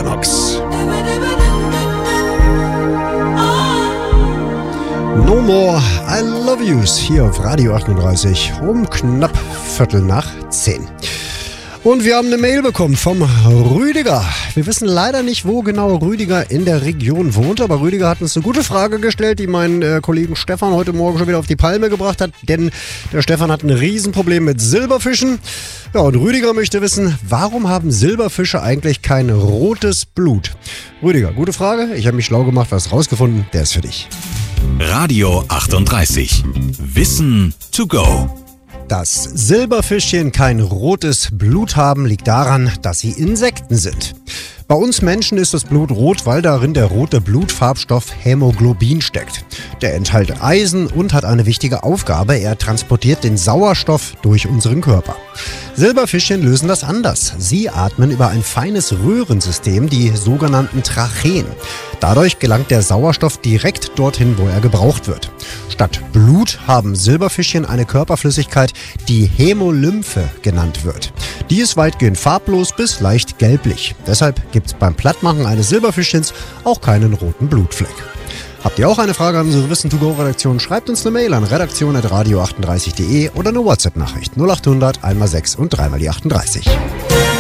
Lennox. No More I Love Yous hier auf Radio 38 um knapp 9:15. Und wir haben eine Mail bekommen vom Rüdiger. Wir wissen leider nicht, wo genau Rüdiger in der Region wohnt, aber Rüdiger hat uns eine gute Frage gestellt, die meinen Kollegen Stefan heute Morgen schon wieder auf die Palme gebracht hat, denn der Stefan hat ein Riesenproblem mit Silberfischen. Ja, und Rüdiger möchte wissen, warum haben Silberfische eigentlich kein rotes Blut? Rüdiger, gute Frage. Ich habe mich schlau gemacht, was rausgefunden. Der ist für dich. Radio 38. Wissen to go. Dass Silberfischchen kein rotes Blut haben, liegt daran, dass sie Insekten sind. Bei uns Menschen ist das Blut rot, weil darin der rote Blutfarbstoff Hämoglobin steckt. Der enthält Eisen und hat eine wichtige Aufgabe. Er transportiert den Sauerstoff durch unseren Körper. Silberfischchen lösen das anders. Sie atmen über ein feines Röhrensystem, die sogenannten Tracheen. Dadurch gelangt der Sauerstoff direkt dorthin, wo er gebraucht wird. Statt Blut haben Silberfischchen eine Körperflüssigkeit, die Hämolymphe genannt wird. Die ist weitgehend farblos bis leicht gelblich. Deshalb gibt es beim Plattmachen eines Silberfischchens auch keinen roten Blutfleck. Habt ihr auch eine Frage an unsere Wissen-to-go-Redaktion? Schreibt uns eine Mail an redaktion@radio38.de oder eine WhatsApp-Nachricht 0800 1x6 und 3x die 38.